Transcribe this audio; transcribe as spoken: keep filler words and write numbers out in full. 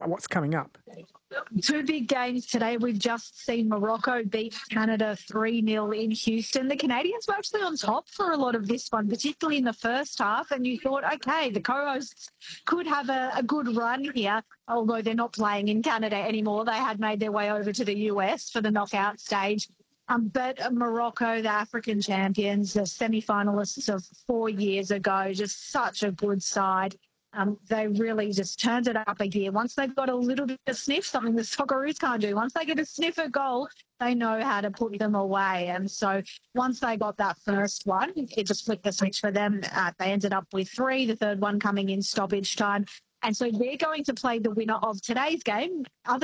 what's coming up? Two big games today. We've just seen Morocco beat Canada three nil in Houston. The Canadians were actually on top for a lot of this one, particularly in the first half. And you thought, okay, the co-hosts could have a, a good run here, although they're not playing in Canada anymore. They had made their way over to the U S for the knockout stage. Um, but Morocco, the African champions, the semi-finalists of four years ago, just such a good side. Um, they really just turned it up a gear. Once they've got a little bit of sniff, something the Socceroos can't do, once they get a sniff of goal, they know how to put them away. And so once they got that first one, it just flicked the switch for them. Uh, they ended up with three, the third one coming in stoppage time. And so they're going to play the winner of today's game. Other